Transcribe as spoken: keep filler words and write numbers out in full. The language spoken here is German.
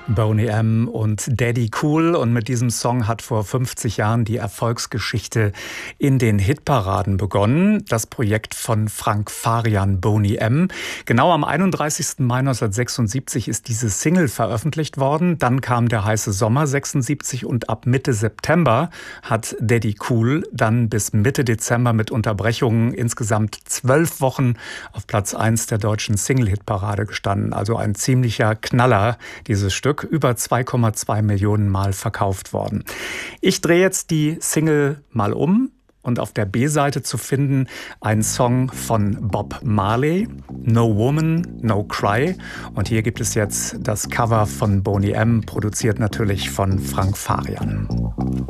Boney M. und Daddy Cool. Und mit diesem Song hat vor fünfzig Jahren die Erfolgsgeschichte in den Hitparaden begonnen. Das Projekt von Frank Farian, Boney M. Genau am einunddreißigsten Mai neunzehnhundertsechsundsiebzig ist diese Single veröffentlicht worden. Dann kam der heiße Sommer sechsundsiebzig und ab Mitte September hat Daddy Cool dann bis Mitte Dezember mit Unterbrechungen insgesamt zwölf Wochen auf Platz eins der deutschen Single-Hitparade gestanden. Also ein ziemlicher Knaller, dieses Stück. Über zwei Komma zwei Millionen Mal verkauft worden. Ich drehe jetzt die Single mal um und auf der B-Seite zu finden ein Song von Bob Marley, No Woman, No Cry. Und hier gibt es jetzt das Cover von Boney M., produziert natürlich von Frank Farian.